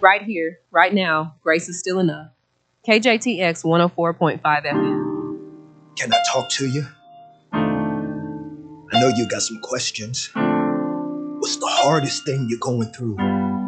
Right here, right now, grace is still enough. KJTX 104.5 FM. Can I talk to you? I know you got some questions. What's the hardest thing you're going through?